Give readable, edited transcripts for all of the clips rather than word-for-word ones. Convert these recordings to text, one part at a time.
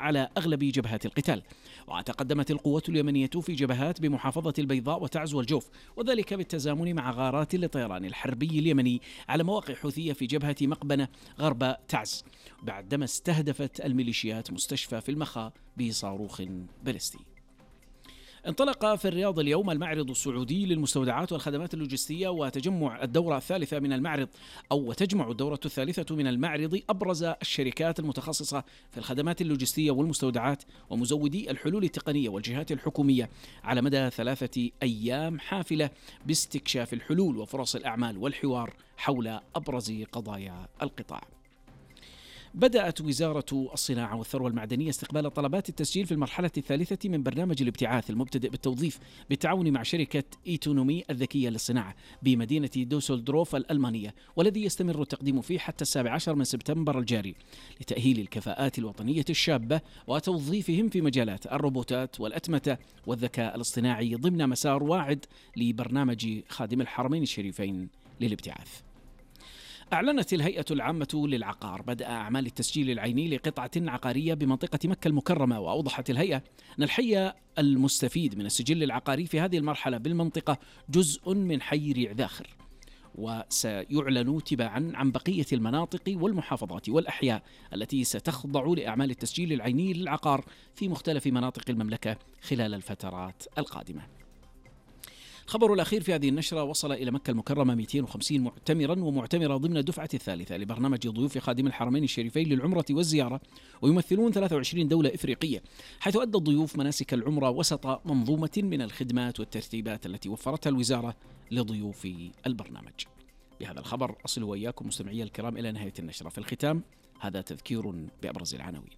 على أغلب جبهات القتال. وتقدمت القوات اليمنية في جبهات بمحافظة البيضاء وتعز والجوف، وذلك بالتزامن مع غارات للطيران الحربي اليمني على مواقع حوثية في جبهة مقبنة غرب تعز، بعدما استهدفت الميليشيات مستشفى في المخا بصاروخ باليستي. انطلق في الرياض اليوم المعرض السعودي للمستودعات والخدمات اللوجستية، وتجمع الدورة الثالثة من المعرض وتجمع الدورة الثالثة من المعرض أبرز الشركات المتخصصة في الخدمات اللوجستية والمستودعات ومزودي الحلول التقنية والجهات الحكومية على مدى 3 أيام حافلة باستكشاف الحلول وفرص الأعمال والحوار حول أبرز قضايا القطاع. بدأت وزارة الصناعة والثروة المعدنية استقبال طلبات التسجيل في المرحلة الثالثة من برنامج الابتعاث المبتدئ بالتوظيف بالتعاون مع شركة إيتونومي الذكية للصناعة بمدينة دوسلدروف الألمانية، والذي يستمر التقديم فيه حتى 17 من سبتمبر الجاري لتأهيل الكفاءات الوطنية الشابة وتوظيفهم في مجالات الروبوتات والأتمتة والذكاء الاصطناعي ضمن مسار واعد لبرنامج خادم الحرمين الشريفين للابتعاث. أعلنت الهيئة العامة للعقار بدء أعمال التسجيل العيني لقطعة عقارية بمنطقة مكة المكرمة، وأوضحت الهيئة أن الحي المستفيد من السجل العقاري في هذه المرحلة بالمنطقة جزء من حي ريع ذاخر، وسيعلن تباعا عن بقية المناطق والمحافظات والأحياء التي ستخضع لأعمال التسجيل العيني للعقار في مختلف مناطق المملكة خلال الفترات القادمة. الخبر الأخير في هذه النشرة: وصل إلى مكة المكرمة 250 معتمرا ومعتمرة ضمن الدفعة الثالثة لبرنامج ضيوف خادم الحرمين الشريفين للعمرة والزيارة، ويمثلون 23 دولة إفريقية، حيث أدى الضيوف مناسك العمرة وسط منظومة من الخدمات والترتيبات التي وفرتها الوزارة لضيوف البرنامج. بهذا الخبر أصل وإياكم مستمعي الكرام إلى نهاية النشرة. في الختام هذا تذكير بأبرز العناوين.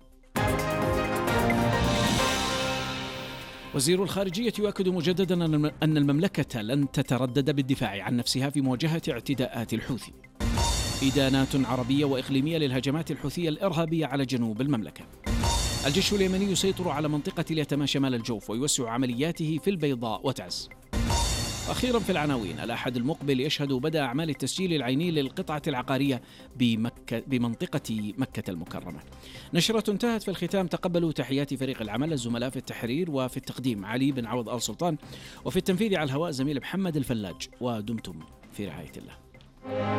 وزير الخارجية يؤكد مجددا أن المملكة لن تتردد بالدفاع عن نفسها في مواجهة اعتداءات الحوثي. إدانات عربية وإقليمية للهجمات الحوثية الإرهابية على جنوب المملكة. الجيش اليمني يسيطر على منطقة اليتامى شمال الجوف ويوسع عملياته في البيضاء وتعز. أخيرا في العناوين: الأحد المقبل يشهد بدء أعمال التسجيل العيني للقطعة العقارية بمنطقة مكة المكرمة. نشرة انتهت. في الختام تقبلوا تحيات فريق العمل، الزملاء في التحرير وفي التقديم علي بن عوض آل سلطان، وفي التنفيذ على الهواء زميل محمد الفلاج، ودمتم في رعاية الله.